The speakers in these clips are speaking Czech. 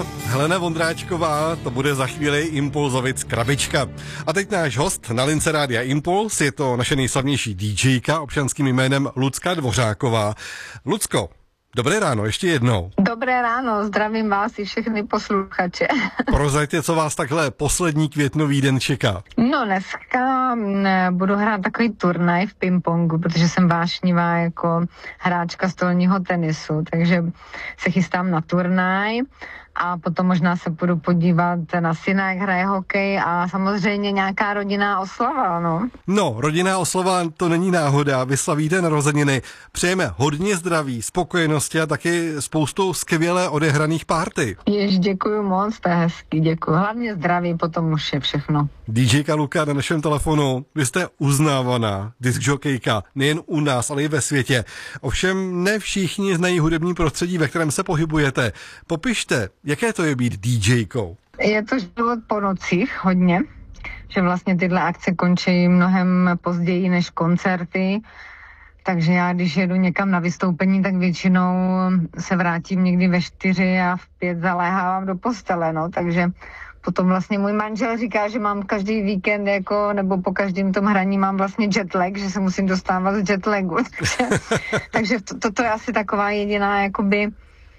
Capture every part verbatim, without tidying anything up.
Helena Vondráčková, to bude za chvíli Impulzovic krabička. A teď náš host na lince Rádia Impuls, je to naše nejslavnější DJka občanským jménem Lucka Dvořáková. Lucko, dobré ráno, ještě jednou. Dobré ráno, zdravím vás i všechny posluchače. Prozraďte, co vás takhle poslední květnový den čeká. No dneska budu hrát takový turnaj v pingpongu, protože jsem vášnivá jako hráčka stolního tenisu, takže se chystám na turnaj. A potom možná se půjdu podívat na syna, jak hraje hokej a samozřejmě nějaká rodinná oslava, no. No, rodinná oslava to není náhoda, vy slavíte narozeniny. Přejeme hodně zdraví, spokojenosti a taky spoustu skvěle odehraných párty. Jež děkuju moc, to je hezký, děkuju. Hlavně zdraví, potom už je všechno. DJka Luka na našem telefonu, vy jste uznávaná diskžokejka, nejen u nás, ale i ve světě. Ovšem ne všichni znají hudební prostředí, ve kterém se pohybujete. Popište, jaké to je být DJkou? Je to život po nocích hodně, že vlastně tyhle akce končí mnohem později než koncerty, takže já když jedu někam na vystoupení, tak většinou se vrátím někdy ve čtyři a v pět zaléhávám do postele, no, takže potom vlastně můj manžel říká, že mám každý víkend jako, nebo po každém tom hraní mám vlastně jetlag, že se musím dostávat z jetlagu, takže, takže to, toto je asi taková jediná jakoby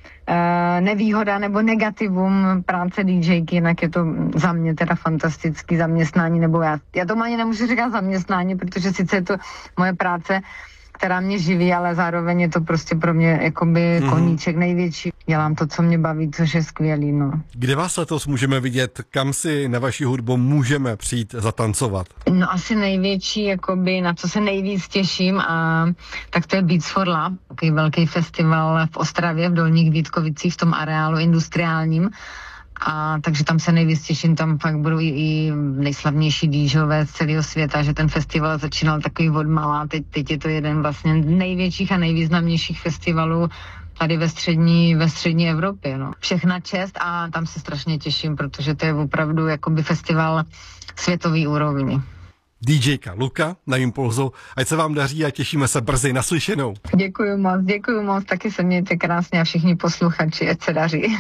nevýhoda nebo negativum práce DJky, jinak je to za mě teda fantastický zaměstnání, nebo já, já tomu ani nemůžu říkat zaměstnání, protože sice je to moje práce, která mě živí, ale zároveň je to prostě pro mě jakoby mm. koníček největší. Dělám to, co mě baví, což je skvělý, no. Kde vás letos můžeme vidět, kam si na vaši hudbu můžeme přijít zatancovat? No asi největší, jakoby, na co se nejvíc těším, a tak to je Beats for Love, takový velký festival v Ostravě, v Dolních Vítkovicích, v tom areálu industriálním. A takže tam se nejvíc těším, tam fakt budou i, i nejslavnější DJové z celého světa, že ten festival začínal takový odmala, teď, teď je to jeden vlastně největších a nejvýznamnějších festivalů tady ve střední, ve střední Evropě, no. Všechna čest a tam se strašně těším, protože to je opravdu jakoby festival světový úrovni. DJka Luka na Impulzu, ať se vám daří a těšíme se brzy, naslyšenou. Děkuju moc, děkuju moc, taky se mějte krásně a všichni posluchači, ať se daří.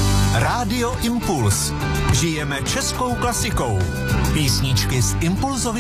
Rádio Impuls. Žijeme českou klasikou. Písničky z Impulzovy